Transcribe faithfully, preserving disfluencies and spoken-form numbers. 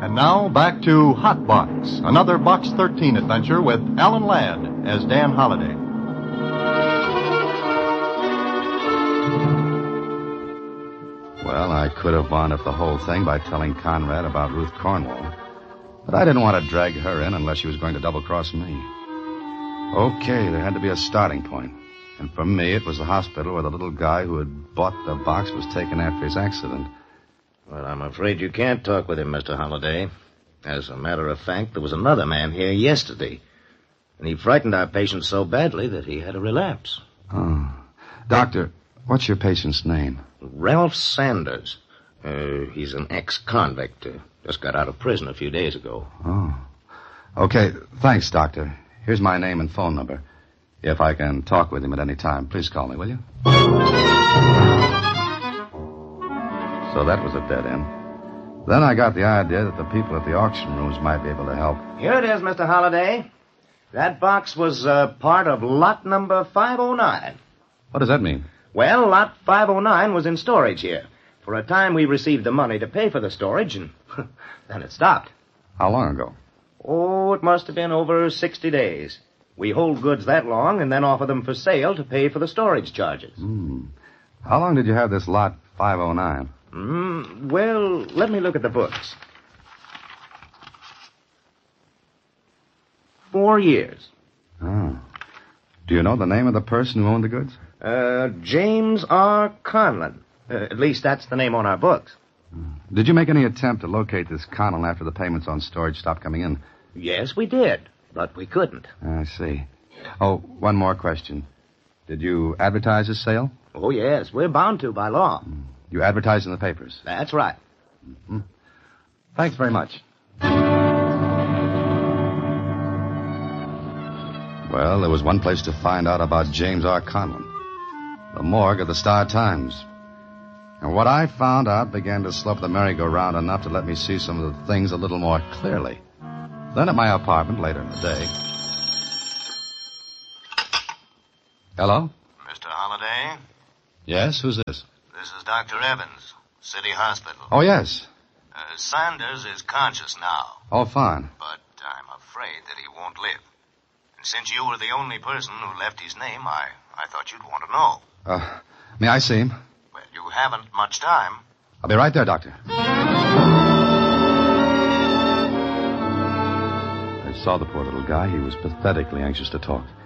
And now, back to Hot Box, another Box thirteen adventure with Alan Ladd as Dan Holliday. Well, I could have wound up the whole thing by telling Conrad about Ruth Cornwall. But I didn't want to drag her in unless she was going to double-cross me. Okay, there had to be a starting point. And for me, it was the hospital where the little guy who had bought the box was taken after his accident. Well, I'm afraid you can't talk with him, Mister Holliday. As a matter of fact, there was another man here yesterday. And he frightened our patient so badly that he had a relapse. Oh. Doctor, what's your patient's name? Ralph Sanders. Uh, he's an ex-convict. Uh, just got out of prison a few days ago. Oh. Okay, thanks, Doctor. Here's my name and phone number. If I can talk with him at any time, please call me, will you? So that was a dead end. Then I got the idea that the people at the auction rooms might be able to help. Here it is, Mister Holliday. That box was uh, part of lot number five oh nine. What does that mean? Well, lot five oh nine was in storage here. For a time, we received the money to pay for the storage, and then it stopped. How long ago? Oh, it must have been over sixty days. We hold goods that long and then offer them for sale to pay for the storage charges. Hmm. How long did you have this lot five oh nine? Hmm. Well, let me look at the books. Four years. Oh. Do you know the name of the person who owned the goods? Uh, James R. Conlon. Uh, at least that's the name on our books. Did you make any attempt to locate this Conlon after the payments on storage stopped coming in? Yes, we did, but we couldn't. I see. Oh, one more question. Did you advertise this sale? Oh, yes, we're bound to by law. You advertised in the papers? That's right. Mm-hmm. Thanks very much. Well, there was one place to find out about James R. Conlon. The morgue of the Star-Times. And what I found out began to slope the merry-go-round enough to let me see some of the things a little more clearly. Then at my apartment later in the day... Hello? Mister Holliday? Yes, who's this? This is Doctor Evans, City Hospital. Oh, yes. Uh, Sanders is conscious now. Oh, fine. But I'm afraid that he won't live. And since you were the only person who left his name, I, I thought you'd want to know. Uh, may I see him? Well, you haven't much time. I'll be right there, Doctor. I saw the poor little guy. He was pathetically anxious to talk.